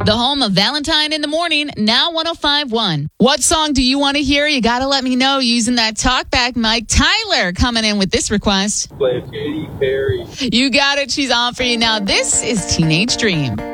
The home of Valentine in the Morning, now 105.1. What song do you want to hear? You got to let me know using that talkback mic. Tyler coming in with this request. Play Katy Perry. You got it. She's on for you now. This is Teenage Dream.